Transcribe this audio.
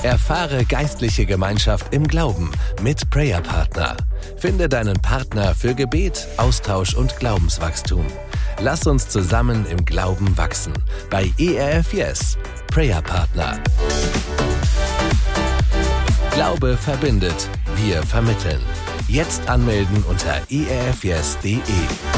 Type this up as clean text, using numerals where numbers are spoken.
Erfahre geistliche Gemeinschaft im Glauben mit Prayer Partner. Finde deinen Partner für Gebet, Austausch und Glaubenswachstum. Lass uns zusammen im Glauben wachsen. Bei ERF Yes, Prayer Partner. Glaube verbindet. Wir vermitteln. Jetzt anmelden unter erfyes.de.